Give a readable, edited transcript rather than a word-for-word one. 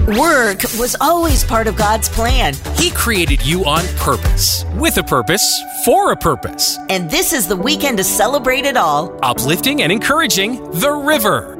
Work was always part of God's plan. He created you on purpose, with a purpose, for a purpose. And this is the weekend to celebrate it all. Uplifting and encouraging The River.